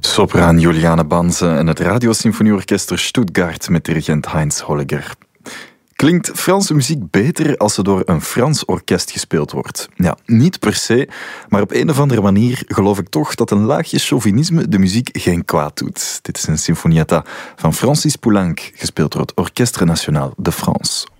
Sopraan Juliane Banze en het Radiosymfonieorkester Stuttgart met dirigent Heinz Holleger. Klinkt Franse muziek beter als ze door een Frans orkest gespeeld wordt? Ja, niet per se, maar op een of andere manier geloof ik toch dat een laagje chauvinisme de muziek geen kwaad doet. Dit is een sinfonietta van Francis Poulenc, gespeeld door het Orchestre National de France.